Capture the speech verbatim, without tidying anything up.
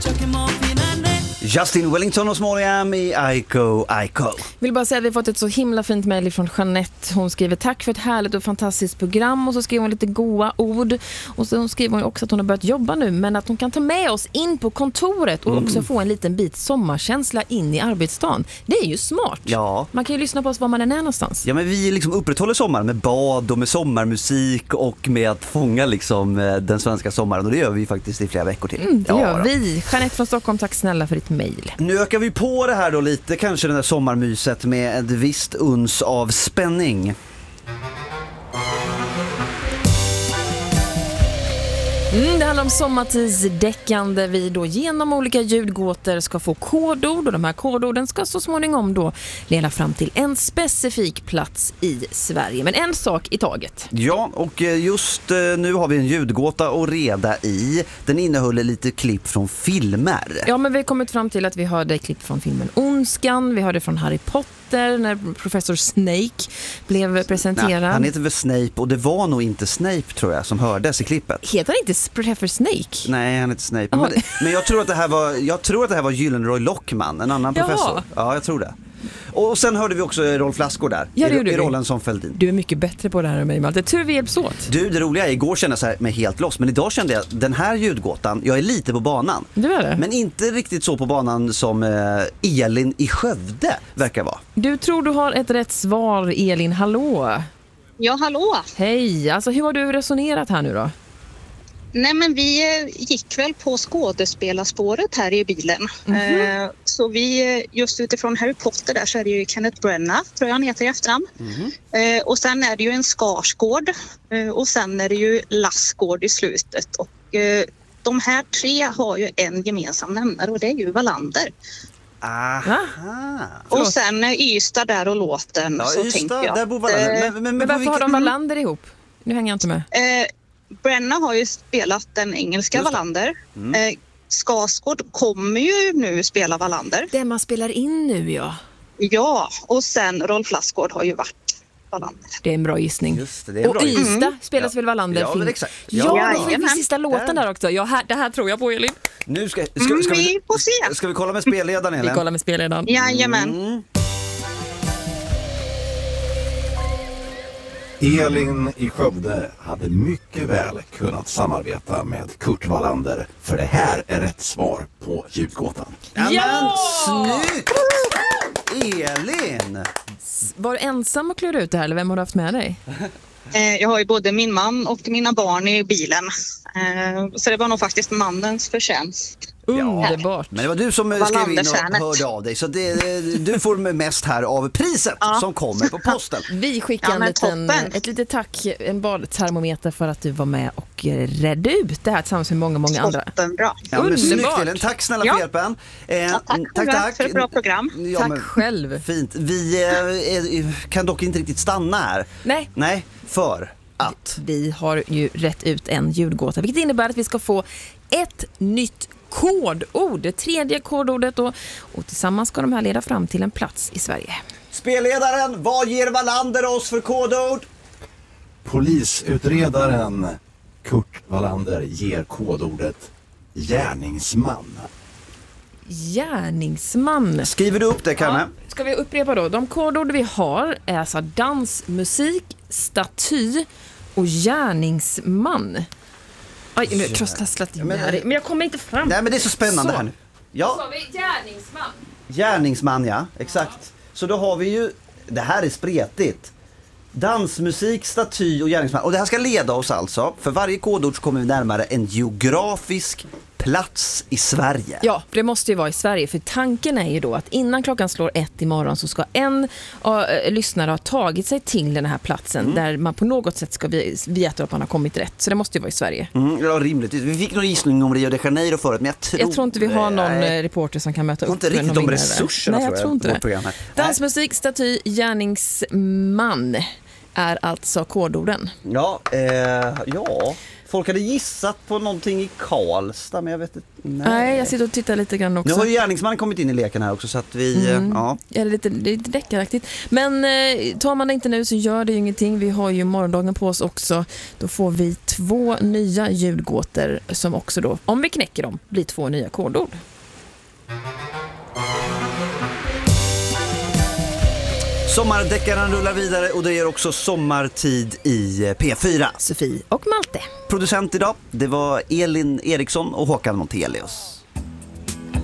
Justin Wellington och Small Jam i Aiko Aiko. Vill bara säga att vi har fått ett så himla fint mejl från Jeanette. Hon skriver tack för ett härligt och fantastiskt program, och så skriver hon lite goa ord, och så skriver hon också att hon har börjat jobba nu, men att hon kan ta med oss in på kontoret och mm. också få en liten bit sommarkänsla in i arbetsdagen. Det är ju smart. Ja. Man kan ju lyssna på oss var man än är någonstans. Ja, men vi liksom upprätthåller sommaren med bad och med sommarmusik och med att fånga liksom den svenska sommaren, och det gör vi faktiskt i flera veckor till. Mm, det ja, gör då. vi. Jeanette från Stockholm, tack snälla för ditt mejl. Nu ökar vi på det här då lite, kanske den där sommarmyset med ett visst uns av spänning. Mm, det handlar om sommartidsdäckan där vi då genom olika ljudgåtor ska få kodord, och de här kodorden ska så småningom då leda fram till en specifik plats i Sverige. Men en sak i taget. Ja, och just nu har vi en ljudgåta att reda i. Den innehåller lite klipp från filmer. Ja, men vi har kommit fram till att vi hörde klipp från filmen Ondskan, vi hörde från Harry Potter när professor Snake blev presenterad. Nej, han heter väl Snape, och det var nog inte Snape tror jag som hördes i klippet. Heter han inte Professor Snake? Nej, han heter Snape. Men, men jag tror att det här var jag tror att det här var Gyllenroy Lockman, en annan Jaha. professor. Ja, jag tror det. Och sen hörde vi också Rolf Lassgård där, ja, i, i rollen som Fälldin. Du är mycket bättre på det här än mig, Malte. Tur vi hjälps åt. Du, det roliga är, igår kände jag så här med helt loss, men idag kände jag den här ljudgåtan, jag är lite på banan. Du är det? Men inte riktigt så på banan som eh, Elin i Skövde verkar vara. Du tror du har ett rätt svar, Elin. Hallå? Ja, hallå. Hej, alltså hur har du resonerat här nu då? Nej, men vi gick väl på skådespelarspåret här i bilen. Mm-hmm. Så vi, just utifrån Harry Potter där, så är det ju Kenneth Branagh, tror jag han heter i efternamn. Mm-hmm. Och sen är det ju en Skarsgård, och sen är det ju Lassgård i slutet. Och de här tre har ju en gemensam nämnare, och det är ju Wallander. Aha. Och sen Ystad där och låten, ja, så Ystad, tänkte jag. Där bor Wallander. Men, men, men, men varför vilka... har de Wallander ihop? Nu hänger jag inte med. Eh, Branagh har ju spelat den engelska Wallander. Mm. Eh, Skarsgård kommer ju nu spela Wallander. Det man spelar in nu, ja. Ja, och sen Rolf Lassgård har ju varit Wallander. Det är en bra gissning. Just det, det är en bra och Ystad mm. spelas ja. väl Wallander? Ja, men exakt. Ja, ja då får vi sista låten där också. Ja, här, det här tror jag på, Elin. Nu ska, ska, ska, ska, vi, vi får se. Ska vi kolla med spelledaren, Elin? Vi kollar med spelledaren. Jajamän. Mm. Elin i Skövde hade mycket väl kunnat samarbeta med Kurt Wallander, för det här är rätt svar på ljudgåtan. Ja! Snyggt! Elin! Var du ensam och klura ut det här, eller vem har du haft med dig? Jag har ju både min man och mina barn i bilen. Så det var nog faktiskt mannens förtjänst. Underbart. Men det var du som skrev in och hörde av dig. Så det, du får mest här av priset ja. som kommer på posten. Vi skickar ja, en liten, ett litet tack, en badtermometer för att du var med och redde ut det här tillsammans med många, många andra. Toppenbra. Ja, men snyggt, Elin. Tack snälla för ja. hjälpen. Eh, ja, tack, tack, tack för ett bra program. Ja, tack men, själv. Fint. Vi eh, kan dock inte riktigt stanna här. Nej. Nej, för att vi har ju rätt ut en ljudgåta, vilket innebär att vi ska få ett nytt kodord, det tredje kodordet, och, och tillsammans ska de här leda fram till en plats i Sverige. Spelledaren, vad ger Wallander oss för kodord? Polisutredaren Kurt Wallander ger kodordet gärningsman. Gärningsman. Skriver du upp det, Karin? Ja. Ska vi upprepa då? De kodord vi har är alltså dans, musik, staty och gärningsman. Aj, nu krosslar jag men, men jag kommer inte fram. Nej, men det är så spännande så. här nu. Ja. Så har vi gärningsman. Gärningsman, ja. Exakt. Så då har vi ju, det här är spretigt. Dansmusik, staty och gärningsman. Och det här ska leda oss alltså, för varje kodord så kommer vi närmare en geografisk plats i Sverige. Ja, det måste ju vara i Sverige, för tanken är ju då att innan klockan slår ett imorgon så ska en uh, lyssnare ha tagit sig till den här platsen mm. där man på något sätt ska veta att man har kommit rätt. Så det måste ju vara i Sverige. Mm, ja, rimligt. Vi fick någon gissning om Rio de Janeiro förut, men jag tror, jag tror inte vi har någon nej. reporter som kan möta upp. Jag har inte riktigt de resurserna. Nej, jag tror inte det. Dansmusik, staty, gärningsman är alltså kodorden. Ja, eh, ja. Folk hade gissat på någonting i Karlstad, men jag vet inte. Nej, Nej jag sitter och tittar lite grann också. Nu har ju gärningsmannen kommit in i leken här också, så att vi, Mm. ja. Är det lite, lite deckaraktigt. Men eh, tar man det inte nu så gör det ju ingenting. Vi har ju morgondagen på oss också. Då får vi två nya ljudgåtor som också då, om vi knäcker dem, blir två nya kodord. Sommardäckaren rullar vidare och det är också sommartid i P fyra. Sofie och Malte. Producent idag, det var Elin Eriksson och Håkan Montelius.